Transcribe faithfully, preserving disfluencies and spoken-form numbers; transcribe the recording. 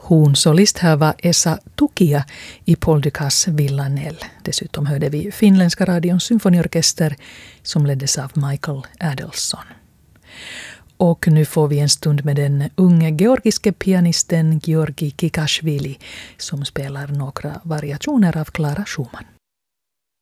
Hon solist här var Esa Tukia i Paul Dukas Villanelle. Dessutom hörde vi finländska radions symfoniorkester som leddes av Michael Adelson. Och nu får vi en stund med den unge georgiske pianisten Georgi Kikashvili som spelar några variationer av Clara Schumann.